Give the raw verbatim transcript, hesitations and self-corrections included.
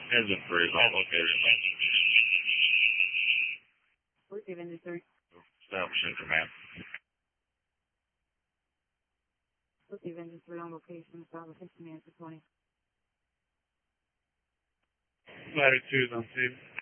Engine three is on location. Receive engine three. Establishing command. Receive engine three on location. Establishing command for twenty. Latitude on table.